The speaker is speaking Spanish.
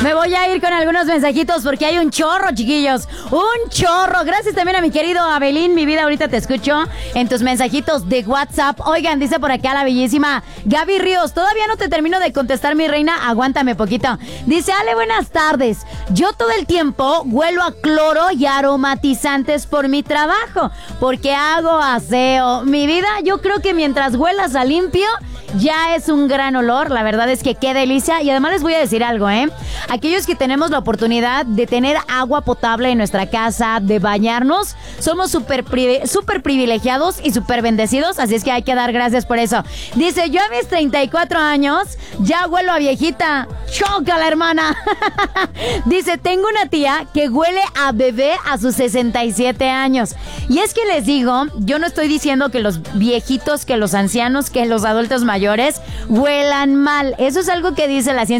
Me voy a ir con algunos mensajitos porque hay un chorro, chiquillos. Un chorro. Gracias también a mi querido Abelín, mi vida. Ahorita te escucho en tus mensajitos de WhatsApp. Oigan, dice por acá la bellísima Gaby Ríos. Todavía no te termino de contestar, mi reina. Aguántame poquito. Dice, Ale, buenas tardes. Yo todo el tiempo huelo a cloro y aromatizantes por mi trabajo, porque hago aseo. Mi vida, yo creo que mientras huelas a limpio, ya es un gran olor. La verdad es que qué delicia. Y además les voy a decir algo, aquellos que tenemos la oportunidad de tener agua potable en nuestra casa, de bañarnos, somos súper privilegiados y súper bendecidos, así es que hay que dar gracias por eso. Dice, yo a mis 34 años ya huelo a viejita. ¡Chócala, hermana! Dice, tengo una tía que huele a bebé a sus 67 años. Y es que les digo, yo no estoy diciendo que los viejitos, que los ancianos, que los adultos mayores huelan mal. Eso es algo que dice la ciencia